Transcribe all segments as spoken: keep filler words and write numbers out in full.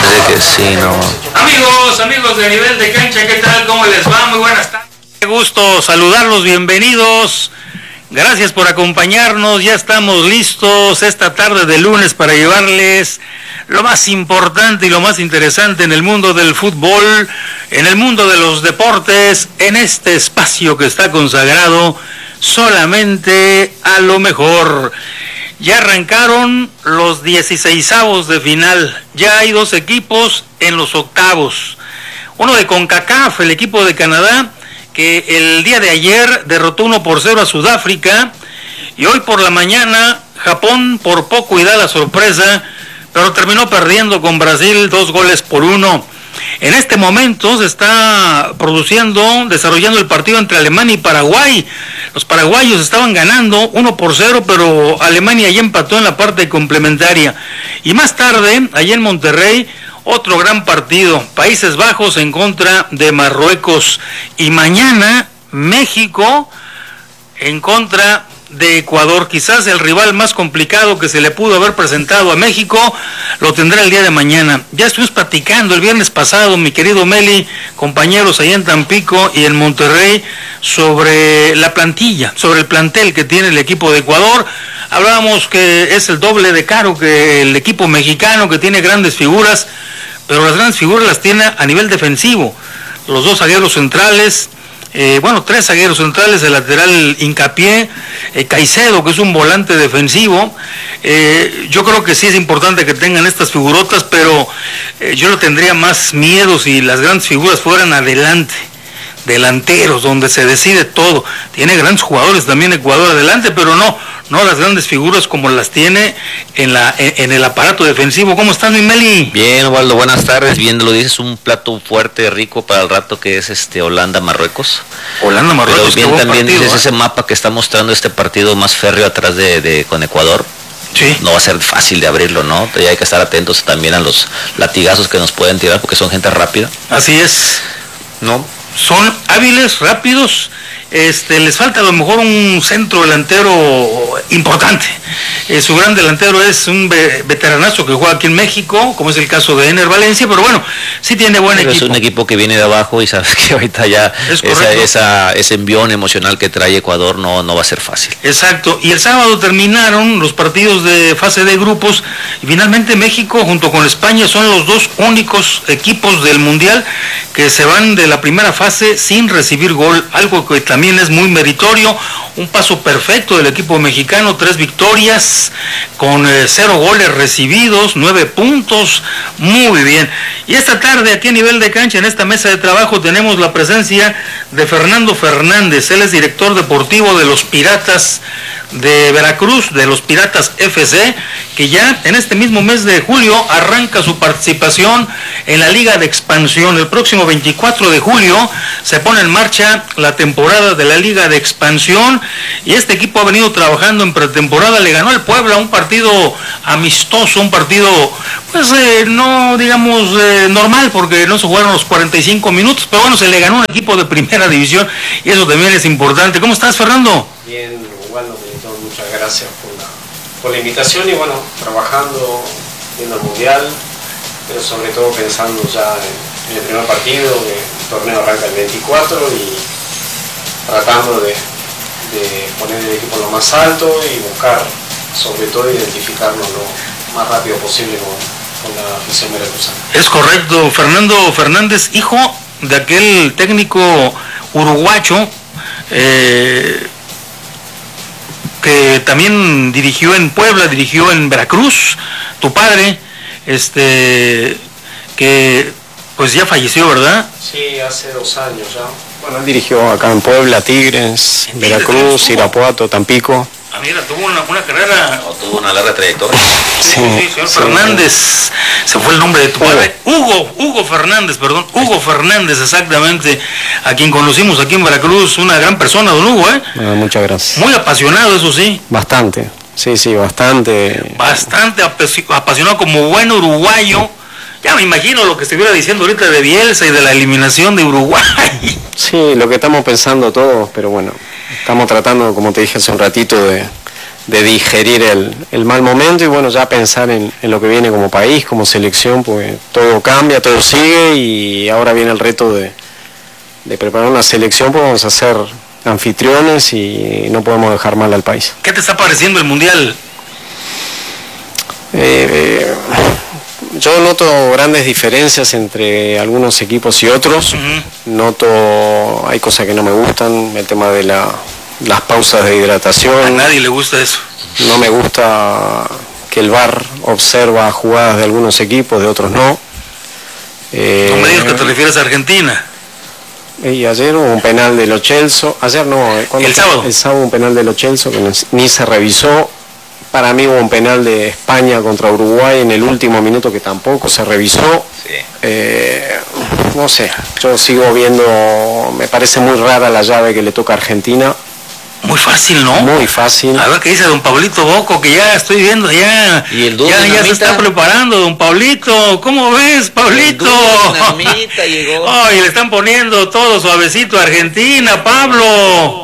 parece que sí, ¿no? Amigos, amigos de Nivel de Cancha, ¿qué tal? ¿Cómo les va? Muy buenas tardes. Qué gusto saludarlos, bienvenidos. Gracias por acompañarnos, ya estamos listos esta tarde de lunes para llevarles lo más importante y lo más interesante en el mundo del fútbol, en el mundo de los deportes, en este espacio que está consagrado solamente a lo mejor. Ya arrancaron los dieciseisavos de final, ya hay dos equipos en los octavos. Uno de CONCACAF, el equipo de Canadá, que el día de ayer derrotó uno por cero a Sudáfrica, y hoy por la mañana Japón por poco y da la sorpresa, pero terminó perdiendo con Brasil dos goles por uno. En este momento se está produciendo, desarrollando el partido entre Alemania y Paraguay. Los paraguayos estaban ganando uno por cero, pero Alemania ya empató en la parte complementaria. Y más tarde, allá en Monterrey, otro gran partido, Países Bajos en contra de Marruecos. Y mañana, México en contra de Ecuador. Quizás el rival más complicado que se le pudo haber presentado a México lo tendrá el día de mañana. Ya estuvimos platicando el viernes pasado, mi querido Meli, compañeros allá en Tampico y en Monterrey, sobre la plantilla, sobre el plantel que tiene el equipo de Ecuador. Hablábamos que es el doble de caro que el equipo mexicano, que tiene grandes figuras, pero las grandes figuras las tiene a nivel defensivo. Los dos zagueros centrales, Eh, bueno, tres zagueros centrales, el lateral Hincapié, eh, Caicedo, que es un volante defensivo. Eh, yo creo que sí es importante que tengan estas figurotas, pero eh, yo le tendría más miedo si las grandes figuras fueran adelante, delanteros, donde se decide todo. Tiene grandes jugadores también Ecuador adelante, pero no, no las grandes figuras como las tiene en la en, en el aparato defensivo. ¿Cómo estás, mi Meli? Bien, Osvaldo, buenas tardes. Bien lo dices, un plato fuerte, rico para el rato, que es este Holanda-Marruecos. Holanda-Marruecos, Pero bien también partido, dices, ¿eh? Ese mapa que está mostrando este partido más férreo atrás de, de con Ecuador. Sí. No va a ser fácil de abrirlo, ¿no? Ya hay que estar atentos también a los latigazos que nos pueden tirar, porque son gente rápida. Así es. ¿No? Son hábiles, rápidos, este, les falta a lo mejor un centro delantero importante. Eh, su gran delantero es un ve veteranazo que juega aquí en México, como es el caso de Ener Valencia, pero bueno, sí tiene buen pero equipo. Es un equipo que viene de abajo y sabes que ahorita ya esa, esa, ese envión emocional que trae Ecuador no, no va a ser fácil. Exacto, y el sábado terminaron los partidos de fase de grupos y finalmente México junto con España son los dos únicos equipos del Mundial que se van de la primera fase sin recibir gol, algo que también es muy meritorio. Un paso perfecto del equipo mexicano, tres victorias con eh, cero goles recibidos, nueve puntos, muy bien. Y esta tarde aquí a Nivel de Cancha, en esta mesa de trabajo, tenemos la presencia de Fernando Fernández. Él es director deportivo de los Piratas de Veracruz, de los Piratas F C, que ya en este mismo mes de julio arranca su participación en la Liga de Expansión. El próximo veinticuatro de julio se pone en marcha la temporada de la Liga de Expansión y este equipo ha venido trabajando en pretemporada. Le ganó al Puebla un partido amistoso, un partido pues eh, no digamos eh, normal, porque no se jugaron los cuarenta y cinco minutos, pero bueno, se le ganó un equipo de primera división y eso también es importante. ¿Cómo estás, Fernando? Bien, bueno, muchas gracias por la, por la invitación y bueno, trabajando viendo el Mundial, pero sobre todo pensando ya en, en el primer partido, que el torneo arranca el veinticuatro y tratando de, de poner el equipo lo más alto y buscar sobre todo identificarnos lo más rápido posible con, con la afición veracruzana. Es correcto, Fernando Fernández, hijo de aquel técnico uruguayo, eh, que también dirigió en Puebla, dirigió en Veracruz, tu padre, este, que pues ya falleció, ¿verdad? Sí, hace dos años ya. Bueno, él dirigió acá en Puebla, Tigres, en Veracruz, Irapuato, Tampico. Ah, mira, tuvo una, una carrera... No, tuvo una larga trayectoria. Sí, sí, señor sí, Fernández, sí. Se fue el nombre de tu padre. Hugo, Hugo Fernández, perdón, Hugo Fernández, exactamente, a quien conocimos aquí en Veracruz, una gran persona, don Hugo, ¿eh? Bueno, muchas gracias. Muy apasionado, eso sí. Bastante, sí, sí, bastante. Bastante apasionado como buen uruguayo. Ya me imagino lo que estuviera diciendo ahorita de Bielsa y de la eliminación de Uruguay. Sí, lo que estamos pensando todos, pero bueno, estamos tratando, como te dije hace un ratito, de, de digerir el, el mal momento y bueno, ya pensar en, en lo que viene como país, como selección, pues todo cambia, todo sigue y ahora viene el reto de, de preparar una selección, pues vamos a ser anfitriones y no podemos dejar mal al país. ¿Qué te está pareciendo el Mundial? Eh, yo noto grandes diferencias entre algunos equipos y otros. Uh-huh. Noto, hay cosas que no me gustan, el tema de la, las pausas de hidratación. A nadie le gusta eso. No me gusta que el V A R observa jugadas de algunos equipos, de otros no. Eh, no me digas que te refieres a Argentina. Y ayer hubo un penal de Lo Celso, ayer no, ¿cuándo el sábado. El sábado un penal de Lo Celso que ni se revisó. Para mí hubo un penal de España contra Uruguay en el último minuto que tampoco se revisó. Sí. Eh, no sé, yo sigo viendo, me parece muy rara la llave que le toca a Argentina. Muy fácil, ¿no? Muy fácil. A ver qué dice don Pablito Boco, que ya estoy viendo, ya, ¿Y el ya, ya se está preparando, don Pablito. ¿Cómo ves, Pablito? El llegó. Oh, y le están poniendo todo suavecito a Argentina, Pablo.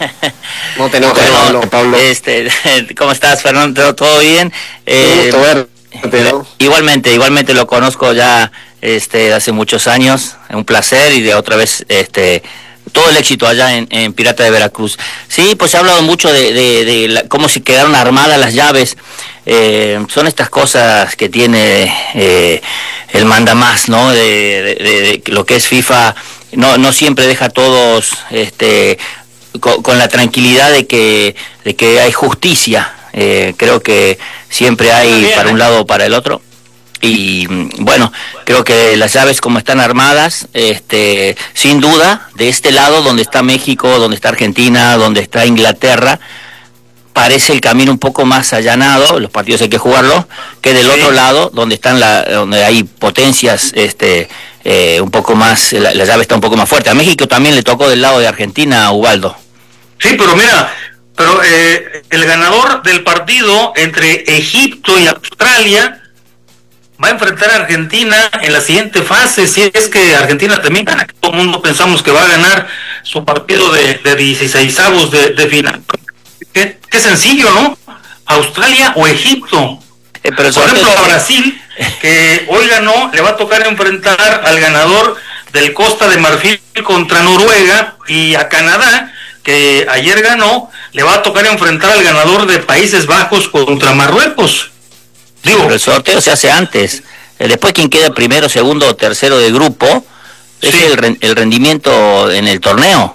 No te enojes, bueno, Pablo, Pablo. Este, ¿cómo estás, Fernando? ¿Todo bien? Eh, verte, igualmente, igualmente lo conozco ya este, hace muchos años. Un placer y de otra vez este, todo el éxito allá en, en Pirata de Veracruz. Sí, pues se ha hablado mucho de, de, de la, cómo se quedaron armadas las llaves. Eh, son estas cosas que tiene eh, el mandamás, ¿no? De, de, de, de lo que es FIFA. No, no siempre deja a todos... este Con, con la tranquilidad de que de que hay justicia. Eh, creo que siempre hay bien, para un lado o para el otro y bueno, creo que las llaves como están armadas, este sin duda de este lado donde está México, donde está Argentina, donde está Inglaterra, parece el camino un poco más allanado, los partidos hay que jugarlos, que del sí. otro lado donde están la, donde hay potencias este Eh, un poco más, la, la llave está un poco más fuerte. A México también le tocó del lado de Argentina, Ubaldo. Sí, pero mira, pero eh, el ganador del partido entre Egipto y Australia va a enfrentar a Argentina en la siguiente fase, si es que Argentina también gana. Todo el mundo pensamos que va a ganar su partido de, de dieciseisavos de, de final. Qué, qué sencillo, ¿no? Australia o Egipto. Eh, pero Por ejemplo, a Brasil, que hoy ganó, le va a tocar enfrentar al ganador del Costa de Marfil contra Noruega, y a Canadá, que ayer ganó, le va a tocar enfrentar al ganador de Países Bajos contra Marruecos. Digo, pero el sorteo se hace antes. Después quien queda primero, segundo o tercero de grupo es sí. el, el rendimiento en el torneo.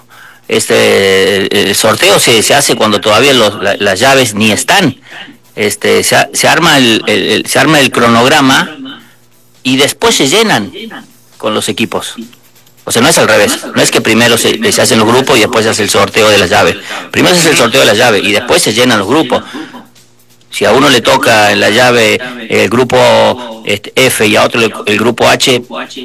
Este el sorteo se, se hace cuando todavía los, la, las llaves ni están. Este se, se arma el, el, el se arma el cronograma y después se llenan con los equipos. O sea, no es al revés, no es que primero se, se hacen los grupos y después se hace el sorteo de las llaves. Primero se hace el sorteo de las llaves y después se llenan los grupos. Si a uno le toca en la llave el grupo este, F y a otro el, el grupo H,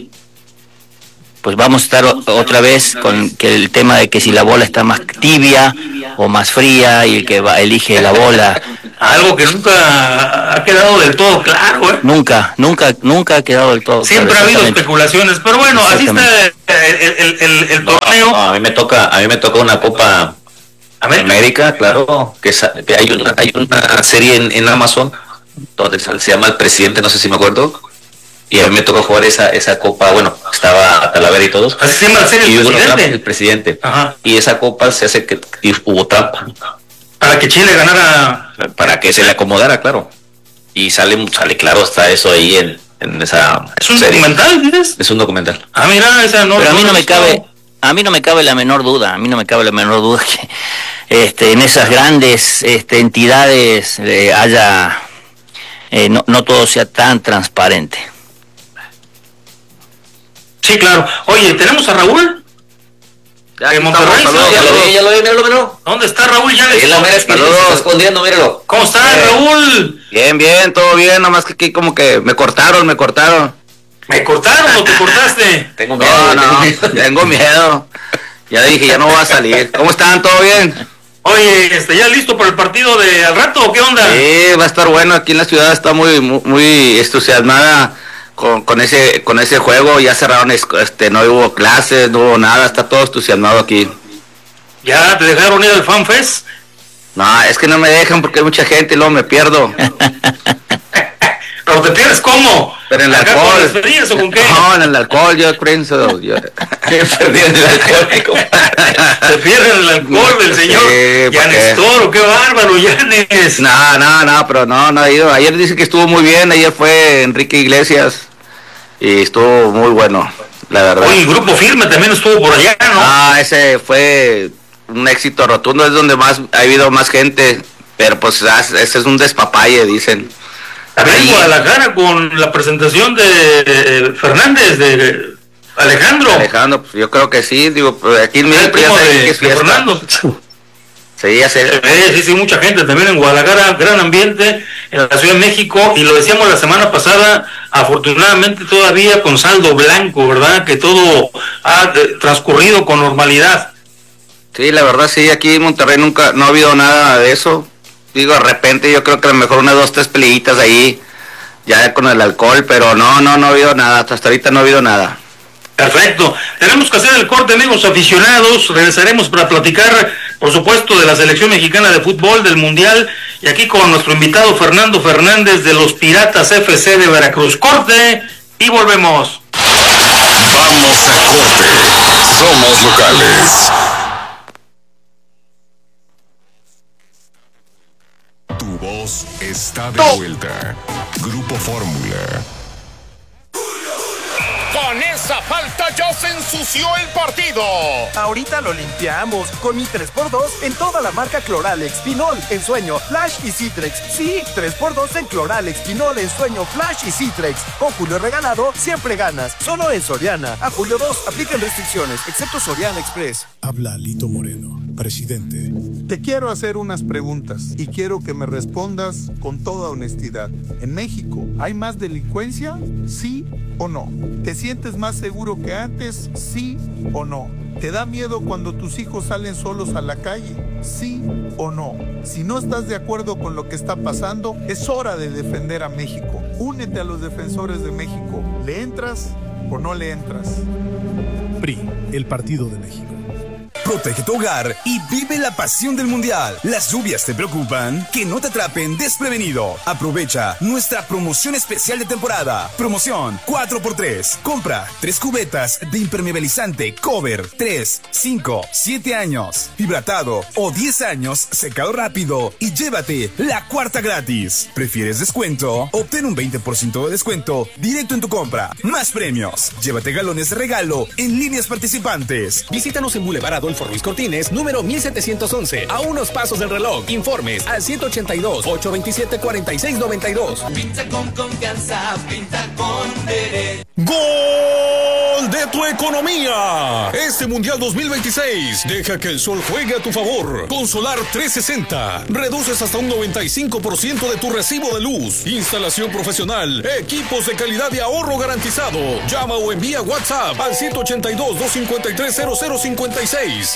pues vamos a estar otra vez con que el tema de que si la bola está más tibia o más fría y el que va, elige la bola. Algo que nunca ha quedado del todo claro, ¿eh? Nunca, nunca, nunca ha quedado del todo Siempre claro. Siempre ha habido especulaciones, pero bueno, así está el, el, el, el torneo. No, no, a mí me toca, a mí me toca una Copa América, América claro, que, que hay una, hay una serie en, en Amazon donde se llama El Presidente, no sé si me acuerdo. Y a mí me tocó jugar esa esa copa, bueno, estaba Talavera y todos. Así se llama la serie, y el hubo presidente. Trampa, el presidente. Ajá. Y esa copa se hace que y hubo trampa. Para que Chile ganara. Para que se le acomodara, claro. Y sale, sale claro, está eso ahí en, en esa. ¿Es un serie. documental, dices? Es un documental. Ah, mira, esa no. Pero a mí no, no me cabe, a mí no me cabe la menor duda, a mí no me cabe la menor duda que este, en esas grandes este, entidades eh, haya, eh, no, no todo sea tan transparente. Sí, claro. Oye, ¿tenemos a Raúl? Ya, en Monterrey. Saludos, ya lo vi, ya lo vi, míralo, míralo. ¿Dónde está Raúl? Ya le la mera esquina, se está escondiendo, míralo. ¿Cómo está, bien. Raúl? Bien, bien, todo bien, nomás que aquí como que me cortaron, me cortaron. ¿Me cortaron o te cortaste? Tengo miedo, no, no, tengo, tengo miedo. Ya dije, ya no voy a salir. ¿Cómo están? ¿Todo bien? Oye, este, ¿ya listo para el partido de al rato o qué onda? Sí, va a estar bueno, aquí en la ciudad está muy, muy, muy entusiasmada con, con ese con ese juego. Ya cerraron, este, no hubo clases, no hubo nada, está todo entusiasmado aquí. ¿Ya te dejaron ir al FanFest? No, es que no me dejan porque hay mucha gente y luego me pierdo. ¿Pero te pierdes cómo? Pero en el ¿Acá alcohol. con las ferias o con qué? No, en el alcohol, yo pienso. Yo... Me perdí en el alcohol. Se pierde el alcohol del señor Sí, ¿para Yanes qué? Toro, qué bárbaro, Yanes. No, no, no, pero no, no he ido. Ayer dice que estuvo muy bien, ayer fue Enrique Iglesias y estuvo muy bueno, la verdad. Oye, el Grupo Firme también estuvo por allá, ¿no? Ah, ese fue un éxito rotundo, es donde más ha habido más gente, pero pues ah, ese es un despapalle, dicen. También en Ahí- Guadalajara con la presentación de eh, Fernández, de Alejandro. Alejandro, pues yo creo que sí, digo, pues, aquí en El México ya primo saben de, que es de fiesta. Fernando. Sí, ya sé. Eh, sí, sí, mucha gente también en Guadalajara, gran ambiente en la Ciudad de México, y lo decíamos la semana pasada, afortunadamente todavía con saldo blanco, ¿verdad? Que todo ha eh, transcurrido con normalidad. Sí, la verdad sí, aquí en Monterrey nunca, no ha habido nada de eso. Digo, de repente yo creo que a lo mejor unas dos, tres peleitas ahí, ya con el alcohol, pero no, no, no ha habido nada, hasta ahorita no ha habido nada. Perfecto. Tenemos que hacer el corte, amigos aficionados. Regresaremos para platicar, por supuesto, de la selección mexicana de fútbol, del Mundial, y aquí con nuestro invitado Fernando Fernández de los Piratas F C de Veracruz. Corte y volvemos. Vamos a corte. Somos locales. Tu voz está de vuelta. Grupo Fórmula. Con esa falta ya se ensució el partido. Ahorita lo limpiamos con mi tres por dos en toda la marca Cloralex, Pinol, Ensueño, Flash y Citrex. Sí, tres por dos en Cloralex, Pinol, Ensueño, Flash y Citrex. Con Julio regalado, siempre ganas. Solo en Soriana. A julio dos, aplican restricciones, excepto Soriana Express. Habla Lito Moreno, presidente. Te quiero hacer unas preguntas y quiero que me respondas con toda honestidad. ¿En México hay más delincuencia? ¿Sí o no? ¿Te sientes más seguro que antes? ¿Sí o no? ¿Te da miedo cuando tus hijos salen solos a la calle? ¿Sí o no? Si no estás de acuerdo con lo que está pasando, es hora de defender a México. Únete a los defensores de México. ¿Le entras o no le entras? P R I, el Partido de México. Protege tu hogar y vive la pasión del Mundial. ¿Las lluvias te preocupan? Que no te atrapen desprevenido. Aprovecha nuestra promoción especial de temporada. Promoción cuatro por tres. Compra tres cubetas de impermeabilizante Cover tres, cinco, siete años, hidratado o diez años, secado rápido y llévate la cuarta gratis. ¿Prefieres descuento? Obtén un veinte por ciento de descuento directo en tu compra. Más premios. Llévate galones de regalo en líneas participantes. Visítanos en Boulevard Adolfo Ruiz Cortines, número mil setecientos once, a unos pasos del reloj. Informes al ciento ochenta y dos, ochocientos veintisiete, cuarenta y seis noventa y dos. Pinta con confianza, pinta con derecho. ¡Gol de tu economía! Este Mundial dos mil veintiséis deja que el sol juegue a tu favor. Con Solar trescientos sesenta reduces hasta un noventa y cinco por ciento de tu recibo de luz. Instalación profesional, equipos de calidad y ahorro garantizado. Llama o envía WhatsApp al ciento ochenta y dos, doscientos cincuenta y tres, cero cero cincuenta y seis.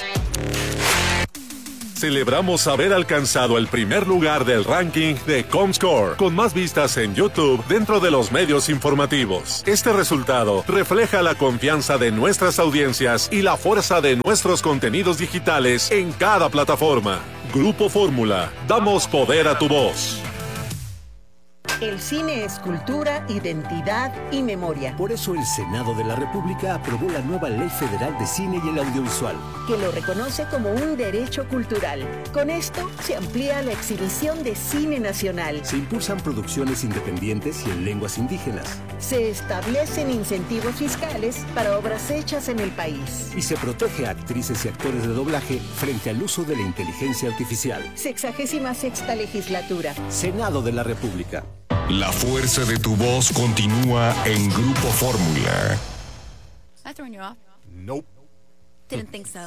Celebramos haber alcanzado el primer lugar del ranking de Comscore, con más vistas en YouTube dentro de los medios informativos. Este resultado refleja la confianza de nuestras audiencias y la fuerza de nuestros contenidos digitales en cada plataforma. Grupo Fórmula, damos poder a tu voz. El cine es cultura, identidad y memoria. Por eso el Senado de la República aprobó la nueva Ley Federal de Cine y el Audiovisual, que lo reconoce como un derecho cultural. Con esto se amplía la exhibición de cine nacional. Se impulsan producciones independientes y en lenguas indígenas. Se establecen incentivos fiscales para obras hechas en el país. Y se protege a actrices y actores de doblaje frente al uso de la inteligencia artificial. Sexagésima sexta legislatura. Senado de la República. La fuerza de tu voz continúa en Grupo Fórmula. I throwing you off? Nope. Didn't think so.